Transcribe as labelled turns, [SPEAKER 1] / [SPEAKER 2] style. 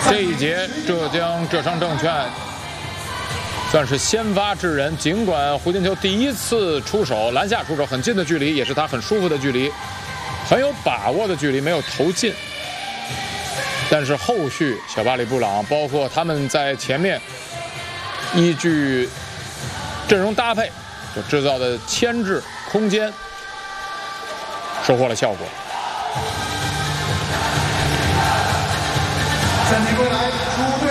[SPEAKER 1] 这一节浙江浙商证券算是先发制人，尽管胡金秋第一次出手篮下出手很近的距离，也是他很舒服的距离，很有把握的距离，没有投进。但是后续小巴里布朗包括他们在前面依据阵容搭配所制造的牵制空间，收获了效果。
[SPEAKER 2] 暂停归来，出队。